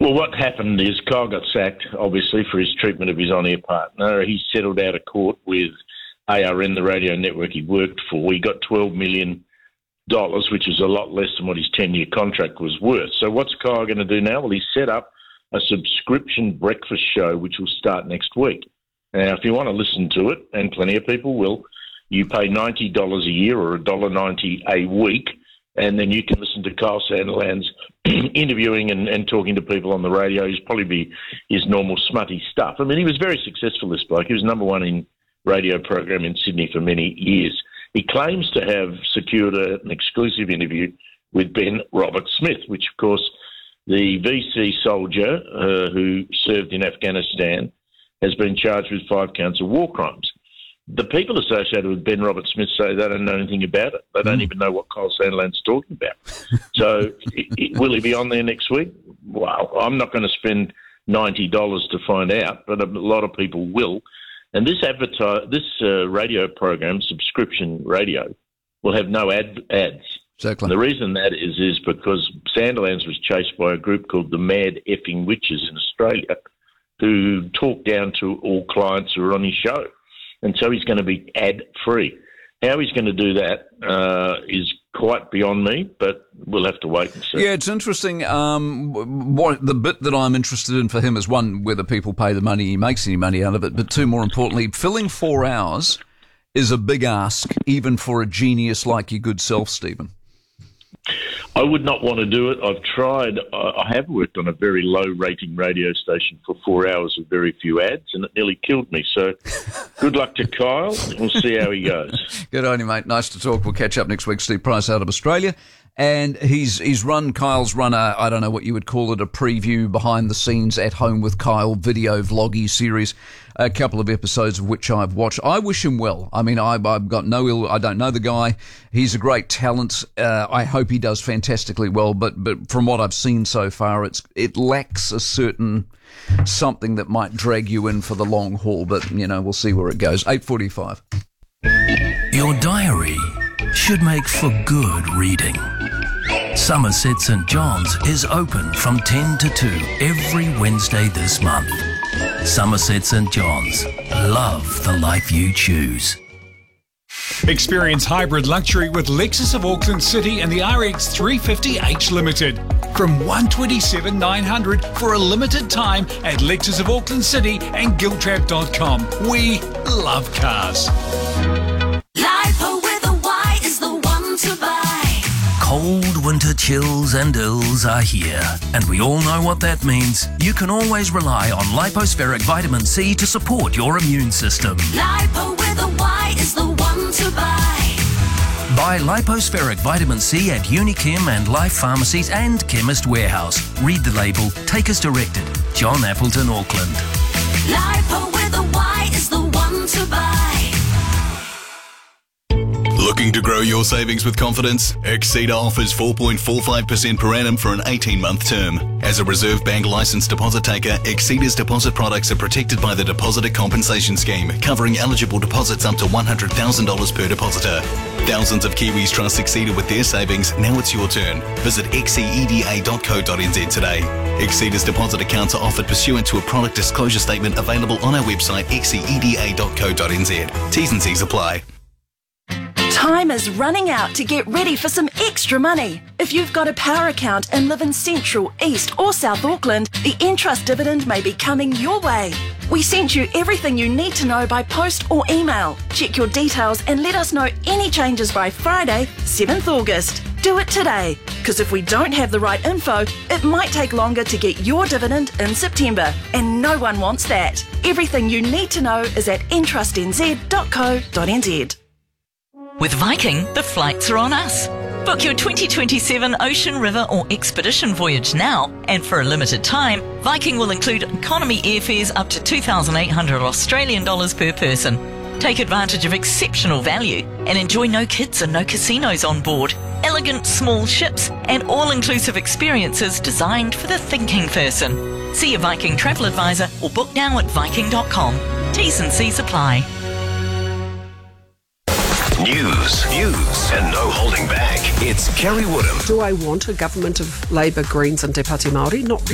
Well, what happened is Kyle got sacked, obviously, for his treatment of his on-air partner. He settled out of court with ARN, the radio network he worked for. He got $12 million, which is a lot less than what his 10-year contract was worth. So what's Kyle going to do now? Well, he's set up a subscription breakfast show, which will start next week. Now, if you want to listen to it, and plenty of people will, you pay $90 a year or $1.90 a week, and then you can listen to Kyle Sandilands interviewing and talking to people on the radio. He's probably be his normal smutty stuff. I mean, he was very successful, this bloke. He was number one in radio program in Sydney for many years. He claims to have secured an exclusive interview with Ben Roberts-Smith, which, of course, the VC soldier who served in Afghanistan has been charged with 5 counts of war crimes. The people associated with Ben Roberts-Smith say they don't know anything about it. They don't even know what Kyle Sandilands is talking about. So will he be on there next week? Well, I'm not going to spend $90 to find out, but a lot of people will. And this radio program, subscription radio, will have no ads. Exactly. And the reason that is because Sandilands was chased by a group called the Mad Effing Witches in Australia, who talk down to all clients who are on his show. And so he's going to be ad-free. How he's going to do that is quite beyond me, but we'll have to wait and see. Yeah, it's interesting. The bit that I'm interested in for him is, one, whether people pay the money, he makes any money out of it, but two, more importantly, filling 4 hours is a big ask, even for a genius like your good self, Stephen. I would not want to do it. I've tried. I have worked on a very low-rating radio station for 4 hours with very few ads, and it nearly killed me. So good luck to Kyle. We'll see how he goes. Good on you, mate. Nice to talk. We'll catch up next week. Steve Price out of Australia. And Kyle's run I don't know what you would call it, a preview, behind the scenes, at home with Kyle video vloggy series, a couple of episodes of which I've watched. I wish him well. I mean, I've got no ill, I don't know the guy. He's a great talent. I hope he does fantastically well, but from what I've seen so far, it lacks a certain something that might drag you in for the long haul, but, we'll see where it goes. 8:45. Your diary should make for good reading. Somerset St John's is open from 10 to 2 every Wednesday this month. Somerset St John's. Love the life you choose. Experience hybrid luxury with Lexus of Auckland City and the RX 350H Limited. From $127,900 for a limited time at Lexus of Auckland City and Giltrap.com. We love cars. Lipo with a Y is the one to buy. Cold winter chills and ills are here, and we all know what that means. You can always rely on Lipospheric Vitamin C to support your immune system. Lipo with a Y is the one to buy. Buy Lipospheric Vitamin C at Unichem and Life Pharmacies and Chemist Warehouse. Read the label. Take as directed. John Appleton, Auckland. Lipo with a Y is the one to buy. Looking to grow your savings with confidence? Exceeda offers 4.45% per annum for an 18-month term. As a Reserve Bank licensed deposit taker, Exceeda's deposit products are protected by the Depositor Compensation Scheme, covering eligible deposits up to $100,000 per depositor. Thousands of Kiwis trust Exceeda with their savings. Now it's your turn. Visit xceeda.co.nz today. Exceeda's deposit accounts are offered pursuant to a product disclosure statement available on our website xceeda.co.nz. T's and C's apply. Time is running out to get ready for some extra money. If you've got a power account and live in Central, East or South Auckland, the Entrust dividend may be coming your way. We sent you everything you need to know by post or email. Check your details and let us know any changes by Friday, 7th August. Do it today, because if we don't have the right info, it might take longer to get your dividend in September, and no one wants that. Everything you need to know is at entrustnz.co.nz. With Viking, the flights are on us. Book your 2027 ocean, river or expedition voyage now, and for a limited time, Viking will include economy airfares up to 2,800 Australian dollars per person. Take advantage of exceptional value and enjoy no kids and no casinos on board, elegant small ships and all-inclusive experiences designed for the thinking person. See a Viking travel advisor or book now at viking.com. T's and C's apply. News, views, and no holding back. It's Kerry Woodham. Do I want a government of Labour, Greens and Te Pāti Māori? Not